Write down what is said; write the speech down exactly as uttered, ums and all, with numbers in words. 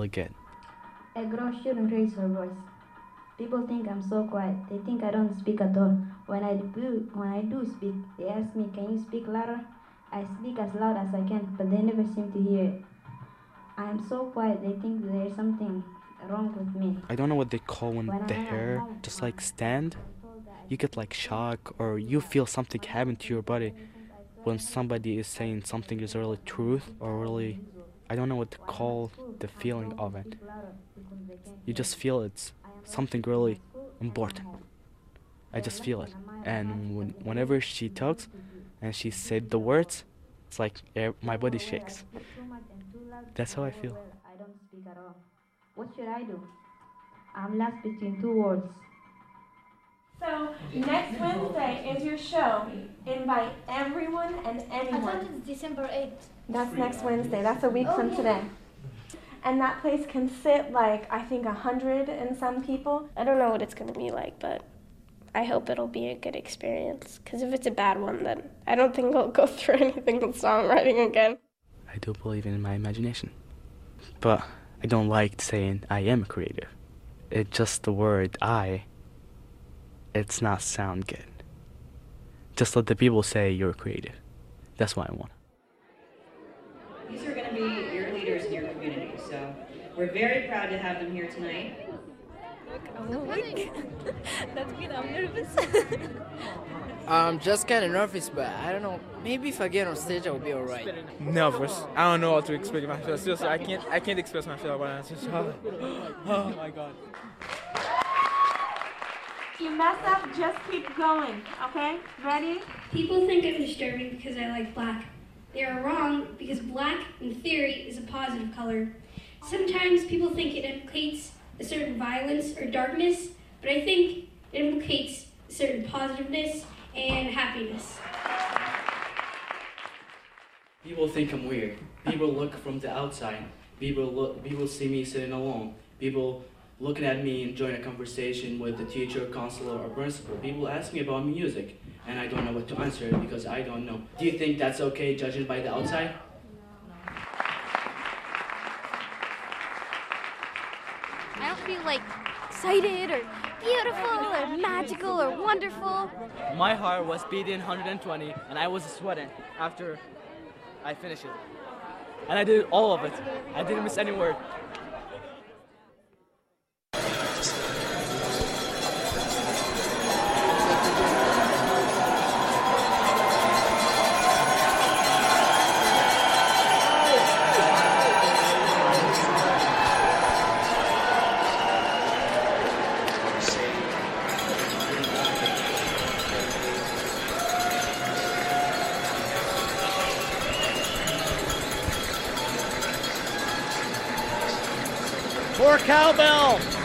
really good. A girl shouldn't raise her voice. People think I'm so quiet. They think I don't speak at all. When I do, when I do speak, they ask me, "Can you speak louder?" I speak as loud as I can, but they never seem to hear it. I am so quiet. They think there's something wrong with me. I don't know what they call when When the I'm at hair home, just like I'm stand. told that I You get like shock, or you feel something happen to your body when somebody is saying something is really truth, or really, I don't know what to call the feeling of it. You just feel it's something really important. I just feel it. And when, whenever she talks and she said the words, it's like eh, my body shakes. That's how I feel. I don't speak at all. What should I do? I'm lost between two words. So next Wednesday is your show. Invite everyone and I thought anyone. it's December eighth. That's next Wednesday. That's a week from today. And that place can sit like, I think, a hundred and some people. I don't know what it's going to be like, but I hope it'll be a good experience. Because if it's a bad one, then I don't think I'll go through anything with songwriting again. I do believe in my imagination. But I don't like saying I am creative. It's just the word I, it's not sound good. Just let the people say you're creative. That's what I want. These are going to be your leaders in your community, so we're very proud to have them here tonight. I'm weak. That's good. I'm nervous. I'm just kind of nervous, but I don't know. Maybe if I get on stage, I'll be alright. Nervous. I don't know how to express myself. Seriously, I can't. I can't express myself. But I'm just, oh, oh my God. If you mess up, just keep going, okay? Ready? People think I'm disturbing because I like black. They are wrong because black, in theory, is a positive color. Sometimes people think it implicates a certain violence or darkness, but I think it implicates a certain positiveness and happiness. People think I'm weird. People look from the outside. People look. People see me sitting alone. People looking at me enjoying a conversation with the teacher, counselor, or principal. People ask me about music, and I don't know what to answer because I don't know. Do you think that's okay, judging by the outside? I don't feel like excited or beautiful or magical or wonderful. My heart was beating one hundred twenty, and I was sweating after I finished it. And I did all of it. I didn't miss any word. For cowbell!